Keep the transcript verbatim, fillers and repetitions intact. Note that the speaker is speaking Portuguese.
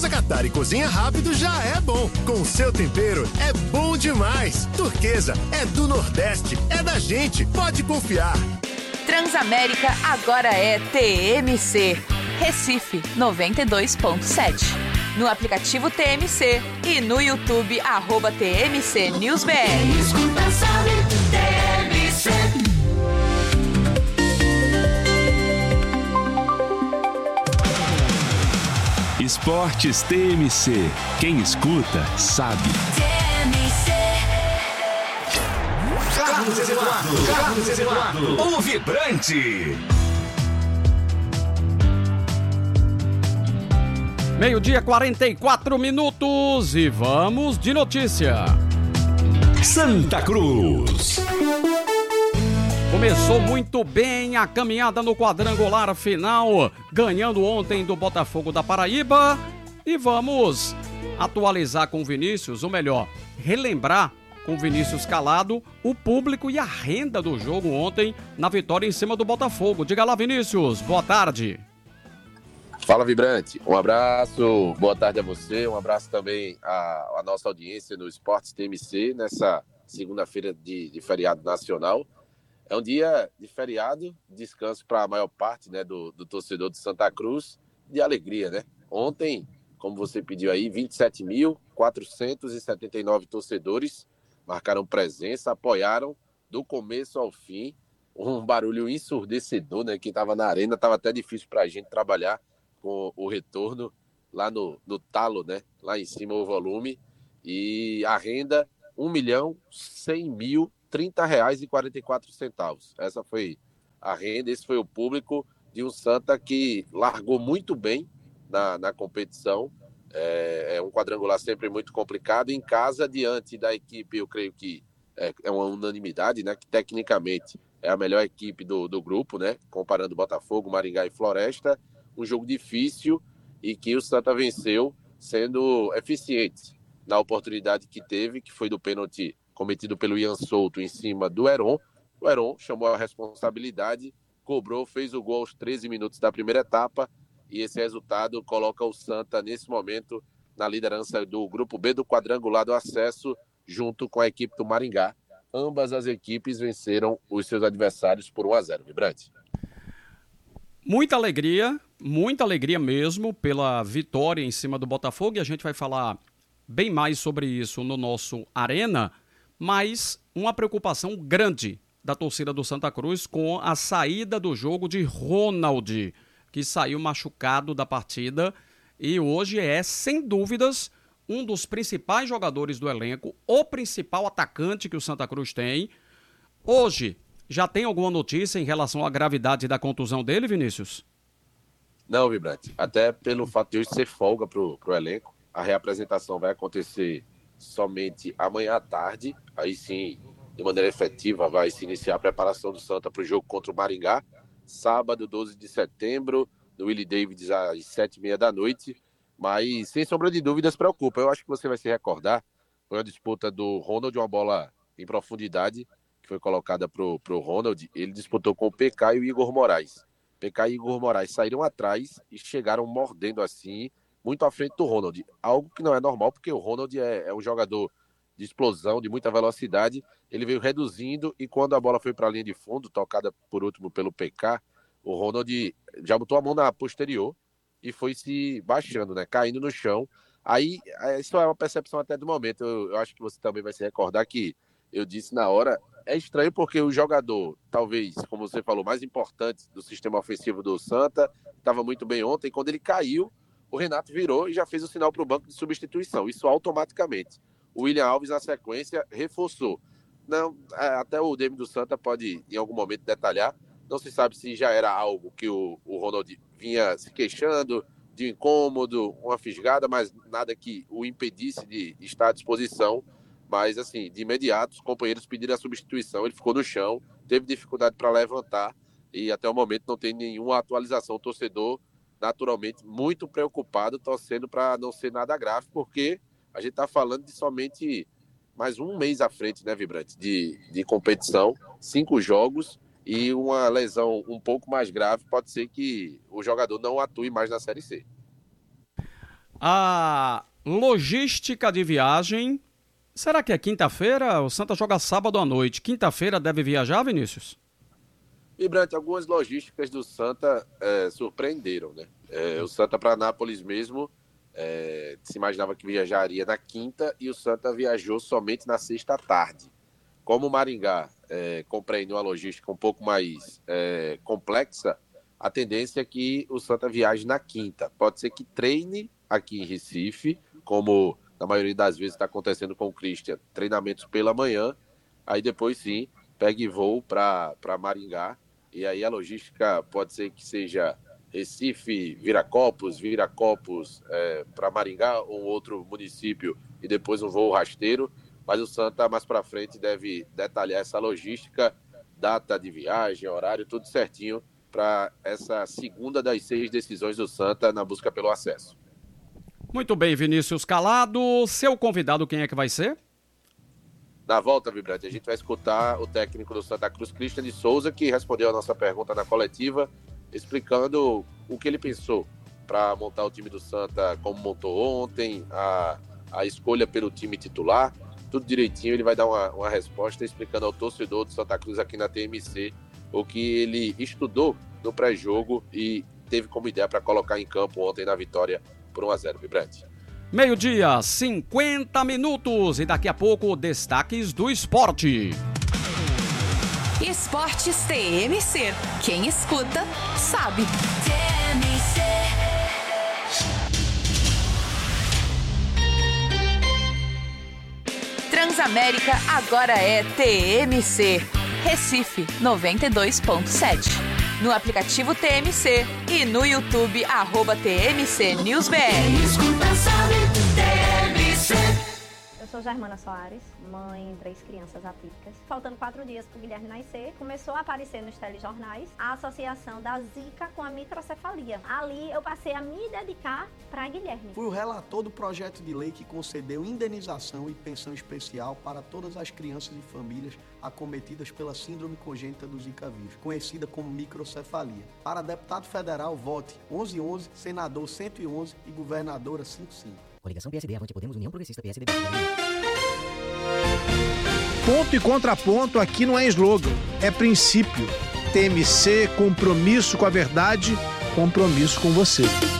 Pacatar e cozinha rápido já é bom. Com seu tempero é bom demais. Turquesa é do Nordeste, é da gente, pode confiar. Transamérica agora é T M C. Recife noventa e dois ponto sete. No aplicativo T M C e no YouTube, arroba T M C News B R. Quem escuta sabe, T M C. Esportes T M C. Quem escuta sabe. T M C. Carlos Eduardo, Carlos Eduardo, o vibrante. Meio-dia, quarenta e quatro minutos e vamos de notícia. Santa Cruz. Começou muito bem a caminhada no quadrangular final, ganhando ontem do Botafogo da Paraíba. E vamos atualizar com o Vinícius, ou melhor, relembrar com o Vinícius Calado o público e a renda do jogo ontem na vitória em cima do Botafogo. Diga lá, Vinícius, boa tarde. Fala, Vibrante. Um abraço, boa tarde a você, um abraço também à, à nossa audiência no Esportes T M C, nessa segunda-feira de, de feriado nacional. É um dia de feriado, descanso para a maior parte, né, do, do torcedor de Santa Cruz, de alegria, né? Ontem, como você pediu aí, vinte e sete mil quatrocentos e setenta e nove torcedores marcaram presença, apoiaram do começo ao fim, um barulho ensurdecedor, né? Quem estava na arena, estava até difícil para a gente trabalhar com o retorno lá no, no talo, né? Lá em cima o volume. E a renda, um milhão cem mil trinta reais e quarenta e quatro centavos. Essa foi a renda, esse foi o público de um Santa que largou muito bem na, na competição. É, é um quadrangular sempre muito complicado. Em casa, diante da equipe, eu creio que é, é uma unanimidade, né? Que tecnicamente é a melhor equipe do, do grupo, né? Comparando Botafogo, Maringá e Floresta. Um jogo difícil e que o Santa venceu sendo eficiente na oportunidade que teve, que foi do pênalti cometido pelo Ian Souto em cima do Heron. O Heron chamou a responsabilidade, cobrou, fez o gol aos treze minutos da primeira etapa e esse resultado coloca o Santa nesse momento na liderança do grupo B do quadrangular do acesso junto com a equipe do Maringá. Ambas as equipes venceram os seus adversários por um a zero. Vibrante. Muita alegria, muita alegria mesmo pela vitória em cima do Botafogo e a gente vai falar bem mais sobre isso no nosso Arena, mas uma preocupação grande da torcida do Santa Cruz com a saída do jogo de Ronald, que saiu machucado da partida e hoje é, sem dúvidas, um dos principais jogadores do elenco, o principal atacante que o Santa Cruz tem. Hoje, já tem alguma notícia em relação à gravidade da contusão dele, Vinícius? Não, Vibrante. Até pelo fato de hoje ser folga para o elenco, a reapresentação vai acontecer somente amanhã à tarde. Aí sim, de maneira efetiva, vai se iniciar a preparação do Santa para o jogo contra o Maringá. Sábado, doze de setembro, no Willie Davids, às sete e meia da noite. Mas, sem sombra de dúvidas, preocupa. Eu acho que você vai se recordar. Foi uma disputa do Ronald, uma bola em profundidade, que foi colocada para o Ronald. Ele disputou com o P K e o Igor Moraes. P K e Igor Moraes saíram atrás e chegaram mordendo assim, muito à frente do Ronald. Algo que não é normal, porque o Ronald é, é um jogador de explosão, de muita velocidade. Ele veio reduzindo e quando a bola foi para a linha de fundo, tocada por último pelo P K, o Ronald já botou a mão na posterior e foi se baixando, né? Caindo no chão. Aí, isso é uma percepção até do momento. Eu, eu acho que você também vai se recordar que eu disse na hora, é estranho porque o jogador, talvez, como você falou, mais importante do sistema ofensivo do Santa, estava muito bem ontem. Quando ele caiu, o Renato virou e já fez o sinal para o banco de substituição. Isso automaticamente. O William Alves, na sequência, reforçou. Não, até o D M do Santa pode, em algum momento, detalhar. Não se sabe se já era algo que o, o Ronald vinha se queixando, de incômodo, uma fisgada, mas nada que o impedisse de estar à disposição. Mas, assim, de imediato, os companheiros pediram a substituição, ele ficou no chão, teve dificuldade para levantar e até o momento não tem nenhuma atualização. O torcedor, naturalmente, muito preocupado, torcendo para não ser nada grave, porque a gente está falando de somente mais um mês à frente, né, Vibrante, de, de competição, cinco jogos e uma lesão um pouco mais grave, pode ser que o jogador não atue mais na Série C. A logística de viagem, será que é quinta-feira? O Santa joga sábado à noite. Quinta-feira deve viajar, Vinícius? Vibrante, algumas logísticas do Santa é, surpreenderam, né? É, o Santa para Anápolis mesmo é, se imaginava que viajaria na quinta e o Santa viajou somente na sexta à tarde. Como o Maringá é, compreendeu uma logística um pouco mais é, complexa, a tendência é que o Santa viaje na quinta. Pode ser que treine aqui em Recife, como na maioria das vezes está acontecendo com o Christian, treinamentos pela manhã, aí depois sim, pegue voo para Maringá, e aí a logística pode ser que seja Recife, Viracopos, Viracopos é, para Maringá ou outro município, e depois um voo rasteiro, mas o Santa mais para frente deve detalhar essa logística, data de viagem, horário, tudo certinho, para essa segunda das seis decisões do Santa na busca pelo acesso. Muito bem, Vinícius Calado. Seu convidado, quem é que vai ser? Na volta, Vibrante, a gente vai escutar o técnico do Santa Cruz, Christian de Souza, que respondeu a nossa pergunta na coletiva, explicando o que ele pensou para montar o time do Santa, como montou ontem, a, a escolha pelo time titular, tudo direitinho. Ele vai dar uma, uma resposta explicando ao torcedor do Santa Cruz aqui na T M C o que ele estudou no pré-jogo e teve como ideia para colocar em campo ontem na vitória por um a zero, Vibrante. Meio-dia, cinquenta minutos e daqui a pouco destaques do esporte. Esportes T M C. Quem escuta, sabe. T M C. Transamérica agora é T M C. Recife noventa e dois ponto sete. No aplicativo T M C e no YouTube, arroba T M C News B R. Quem escuta sabe, T M C. Eu sou Germana Soares, mãe de três crianças atípicas. Faltando quatro dias para o Guilherme nascer, começou a aparecer nos telejornais a associação da Zika com a microcefalia. Ali eu passei a me dedicar para Guilherme. Fui o relator do projeto de lei que concedeu indenização e pensão especial para todas as crianças e famílias acometidas pela síndrome congênita do Zika vírus, conhecida como microcefalia. Para deputado federal, vote onze onze, senador cento e onze e governadora cinquenta e cinco. Coligação P S D, Avante Podemos, União Progressista, P S D. Ponto e contraponto aqui não é slogan, é princípio. T M C, compromisso com a verdade, compromisso com você.